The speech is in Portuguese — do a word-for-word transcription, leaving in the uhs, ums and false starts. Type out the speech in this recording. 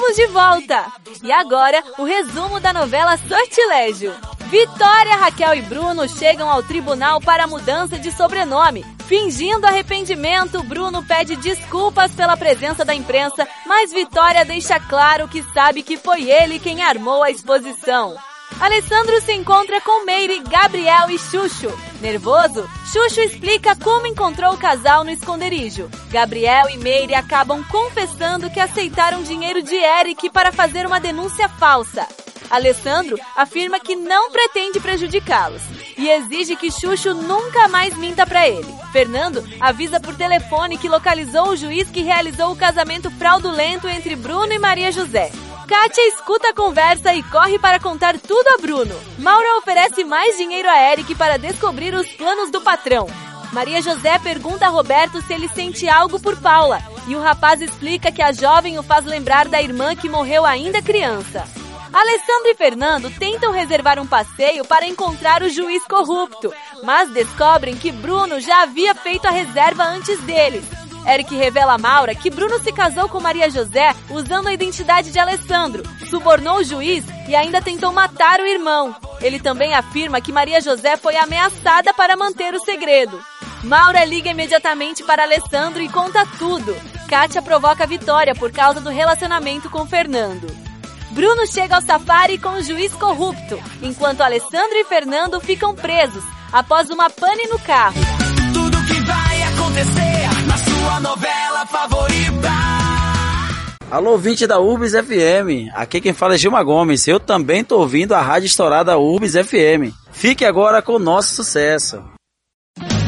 Estamos de volta! E agora, o resumo da novela Sortilégio. Vitória, Raquel e Bruno chegam ao tribunal para a mudança de sobrenome. Fingindo arrependimento, Bruno pede desculpas pela presença da imprensa, mas Vitória deixa claro que sabe que foi ele quem armou a exposição. Alessandro se encontra com Meire, Gabriel e Xuxo. Nervoso, Xuxo explica como encontrou o casal no esconderijo. Gabriel e Meire acabam confessando que aceitaram dinheiro de Eric para fazer uma denúncia falsa. Alessandro afirma que não pretende prejudicá-los e exige que Xuxo nunca mais minta para ele. Fernando avisa por telefone que localizou o juiz que realizou o casamento fraudulento entre Bruno e Maria José. Kátia escuta a conversa e corre para contar tudo a Bruno. Maura oferece mais dinheiro a Eric para descobrir os planos do patrão. Maria José pergunta a Roberto se ele sente algo por Paula, e o rapaz explica que a jovem o faz lembrar da irmã que morreu ainda criança. Alessandro e Fernando tentam reservar um passeio para encontrar o juiz corrupto, mas descobrem que Bruno já havia feito a reserva antes deles. Eric revela a Maura que Bruno se casou com Maria José usando a identidade de Alessandro, subornou o juiz e ainda tentou matar o irmão. Ele também afirma que Maria José foi ameaçada para manter o segredo. Maura liga imediatamente para Alessandro e conta tudo. Kátia provoca a Vitória por causa do relacionamento com Fernando. Bruno chega ao safari com o juiz corrupto, enquanto Alessandro e Fernando ficam presos após uma pane no carro. Tudo que vai acontecer na sua novela favorita. Alô, ouvinte da Urbis F M, aqui quem fala é Gilma Gomes, eu também tô ouvindo a rádio estourada Urbis F M. Fique agora com o nosso sucesso.